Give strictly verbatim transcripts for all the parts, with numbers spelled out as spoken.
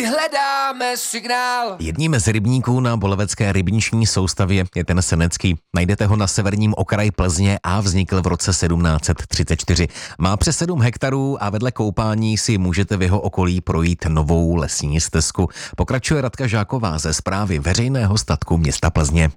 hledáme signál. Jedním z rybníků na Bolevecké rybniční soustavě je ten Senecký. Najdete ho na severním okraji Plzně a vznikl v roce sedmnáct set třicet čtyři. Má přes sedm hektarů a vedle koupání si můžete v jeho okolí projít novou lesní stezku. Pokračuje Radka Žáková ze Správy veřejného statku města Plzně.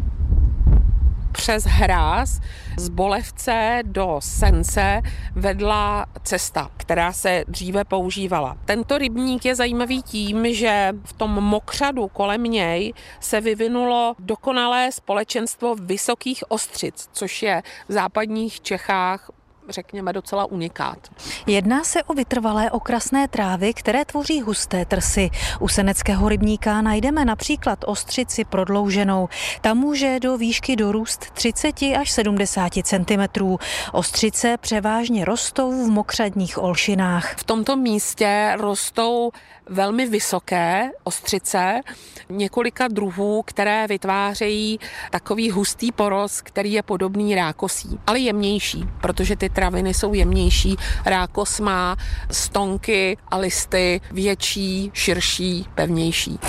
Přes hráz z Bolevce do Sence vedla cesta, která se dříve používala. Tento rybník je zajímavý tím, že v tom mokřadu kolem něj se vyvinulo dokonalé společenstvo vysokých ostřic, což je v západních Čechách řekněme docela unikát. Jedná se o vytrvalé okrasné trávy, které tvoří husté trsy. U Seneckého rybníka najdeme například ostřici prodlouženou. Ta může do výšky dorůst třicet až sedmdesát centimetrů. Ostřice převážně rostou v mokřadních olšinách. V tomto místě rostou velmi vysoké ostřice, několika druhů, které vytvářejí takový hustý porost, který je podobný rákosí, ale jemnější, protože ty traviny jsou jemnější. Rákos má stonky a listy větší, širší, pevnější.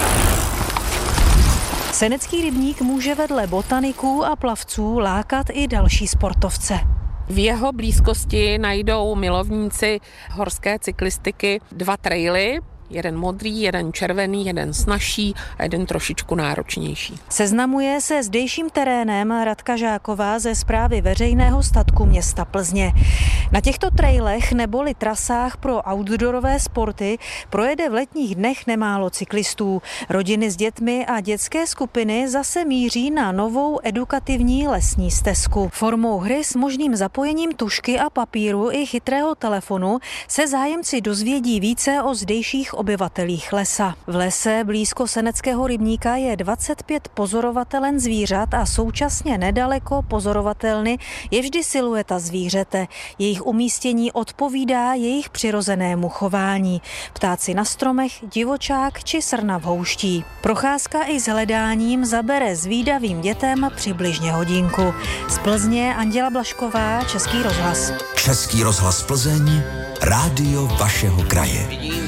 Senecký rybník může vedle botaniků a plavců lákat i další sportovce. V jeho blízkosti najdou milovníci horské cyklistiky dva traily, jeden modrý, jeden červený, jeden snazší a jeden trošičku náročnější. Seznamuje se zdejším terénem Radka Žáková ze Správy veřejného statku města Plzně. Na těchto trailech neboli trasách pro outdoorové sporty projede v letních dnech nemálo cyklistů. Rodiny s dětmi a dětské skupiny zase míří na novou edukativní lesní stezku. Formou hry s možným zapojením tužky a papíru i chytrého telefonu se zájemci dozvědí více o zdejších obyvatelích lesa. V lese blízko Seneckého rybníka je dvacet pět pozorovatelen zvířat a současně nedaleko pozorovatelny je vždy silueta zvířete. Jejich umístění odpovídá jejich přirozenému chování. Ptáci na stromech, divočák či srna v houští. Procházka i s hledáním zabere zvídavým dětem přibližně hodinku. Z Plzně Anděla Blašková, Český rozhlas. Český rozhlas Plzeň, rádio vašeho kraje.